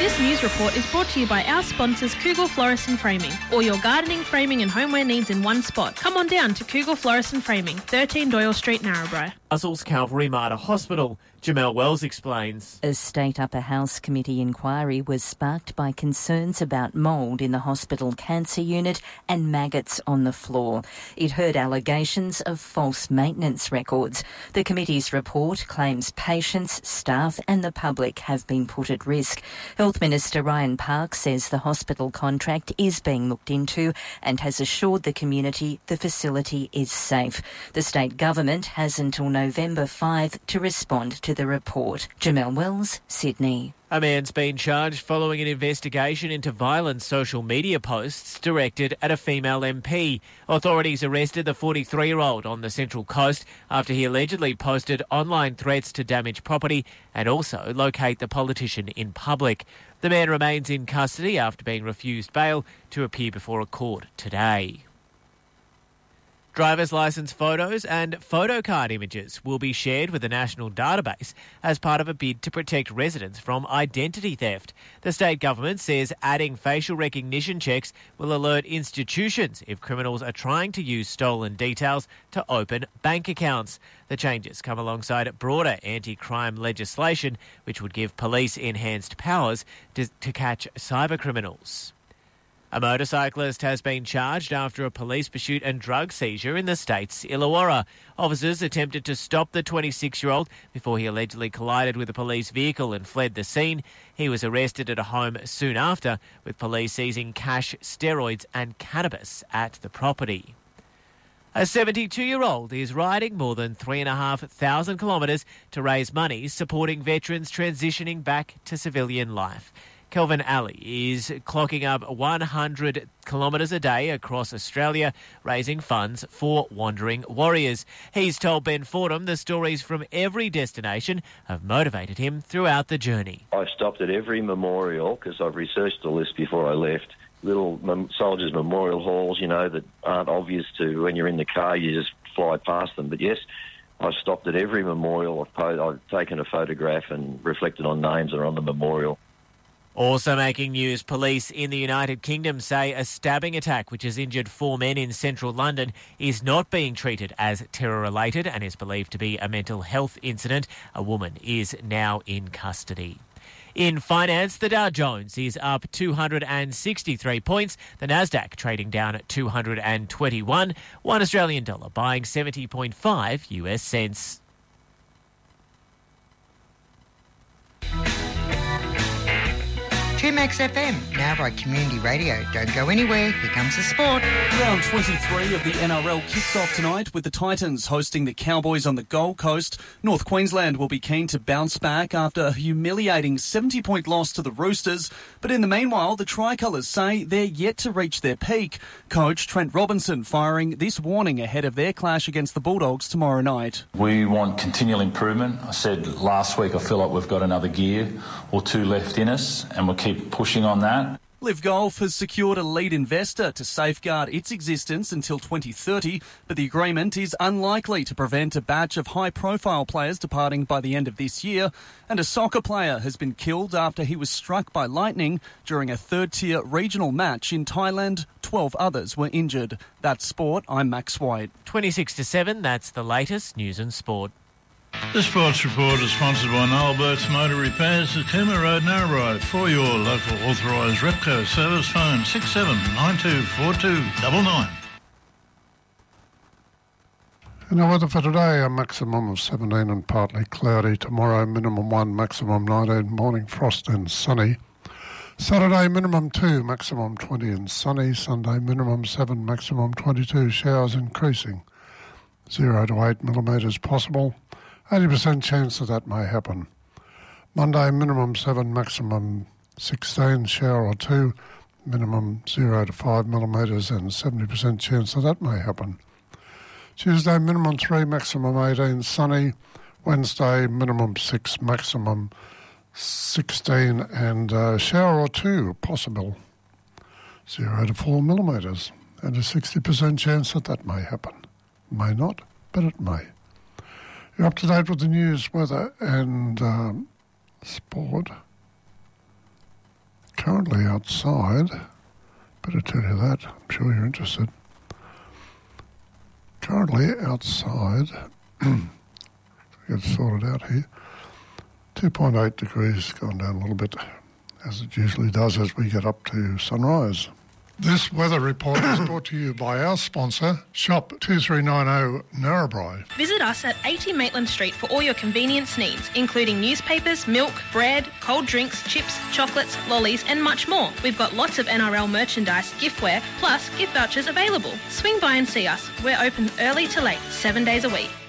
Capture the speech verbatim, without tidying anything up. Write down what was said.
This news report is brought to you by our sponsors Kugel Florist and Framing. All your gardening, framing and homeware needs in one spot. Come on down to Kugel Florist and Framing, thirteen Doyle Street, Narrabri. Brussels Calvary Mater Hospital. Jamel Wells explains. A State Upper House Committee inquiry was sparked by concerns about mould in the hospital cancer unit and maggots on the floor. It heard allegations of false maintenance records. The committee's report claims patients, staff and the public have been put at risk. Health Minister Ryan Park says the hospital contract is being looked into and has assured the community the facility is safe. The state government has until November fifth to respond to the report. Jamel Wells, Sydney. A man's been charged following an investigation into violent social media posts directed at a female M P. Authorities arrested the forty-three-year-old on the Central Coast after he allegedly posted online threats to damage property and also locate the politician in public. The man remains in custody after being refused bail to appear before a court today. Driver's licence photos and photocard images will be shared with the national database as part of a bid to protect residents from identity theft. The state government says adding facial recognition checks will alert institutions if criminals are trying to use stolen details to open bank accounts. The changes come alongside broader anti-crime legislation, which would give police enhanced powers to, to catch cybercriminals. A motorcyclist has been charged after a police pursuit and drug seizure in the state's Illawarra. Officers attempted to stop the twenty-six-year-old before he allegedly collided with a police vehicle and fled the scene. He was arrested at a home soon after, with police seizing cash, steroids and cannabis at the property. A seventy-two-year-old is riding more than three thousand five hundred kilometres to raise money supporting veterans transitioning back to civilian life. Kelvin Alley is clocking up one hundred kilometres a day across Australia, raising funds for wandering warriors. He's told Ben Fordham the stories from every destination have motivated him throughout the journey. I stopped at every memorial because I've researched the list before I left. Little mem- soldiers' memorial halls, you know, that aren't obvious to when you're in the car, you just fly past them. But yes, I've stopped at every memorial. I've, po- I've taken a photograph and reflected on names that are on the memorial. Also making news, police in the United Kingdom say a stabbing attack which has injured four men in central London is not being treated as terror-related and is believed to be a mental health incident. A woman is now in custody. In finance, the Dow Jones is up two hundred sixty-three points, the Nasdaq trading down at two hundred twenty-one, one Australian dollar buying seventy point five U S cents. two Max F M, now by Community Radio. Don't go anywhere, here comes the sport. Round twenty-three of the N R L kicked off tonight with the Titans hosting the Cowboys on the Gold Coast. North Queensland will be keen to bounce back after a humiliating seventy-point loss to the Roosters. But in the meanwhile, the Tricolours say they're yet to reach their peak. Coach Trent Robinson firing this warning ahead of their clash against the Bulldogs tomorrow night. We want continual improvement. I said last week I feel like we've got another gear or two left in us and we'll keep pushing on that. Liv Golf has secured a lead investor to safeguard its existence until twenty thirty, but the agreement is unlikely to prevent a batch of high-profile players departing by the end of this year. And a soccer player has been killed after he was struck by lightning during a third-tier regional match in Thailand. Twelve others were injured. That's sport. I'm Max White. twenty-six to seven, that's the latest news and sport. The Sports Report is sponsored by Noel Burt's Motor Repairs at Cooma Road, Narrabri. For your local authorised Repco service, phone six seven nine two four two nine nine. And the weather for today, a maximum of seventeen and partly cloudy. Tomorrow, minimum one, maximum nineteen, morning frost and sunny. Saturday, minimum two, maximum twenty and sunny. Sunday, minimum seven, maximum twenty-two, showers increasing. zero to eight millimetres possible. eighty percent chance that that may happen. Monday, minimum seven, maximum sixteen, shower or two, minimum zero to five millimetres and seventy percent chance that that may happen. Tuesday, minimum three, maximum eighteen, sunny. Wednesday, minimum six, maximum sixteen and uh, shower or two possible. zero to four millimetres and a sixty percent chance that that may happen. May not, but it may. You're up to date with the news, weather and um, sport. currently outside, better tell you that, I'm sure you're interested. Currently outside, get it sorted out here, two point eight degrees, gone down a little bit, as it usually does as we get up to sunrise. This weather report is brought to you by our sponsor, Shop two three nine zero Narrabri. Visit us at eighty Maitland Street for all your convenience needs, including newspapers, milk, bread, cold drinks, chips, chocolates, lollies and much more. We've got lots of N R L merchandise, giftware, plus gift vouchers available. Swing by and see us. We're open early to late, seven days a week.